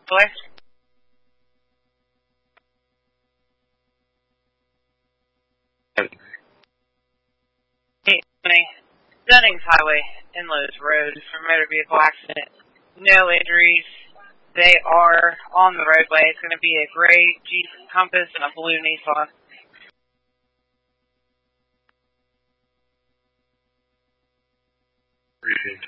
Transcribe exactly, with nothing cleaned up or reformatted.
Blair? Dunnings Highway, Inlows Road for motor vehicle accident. No injuries. They are on the roadway. It's going to be a gray Jeep Compass and a blue Nissan. Appreciate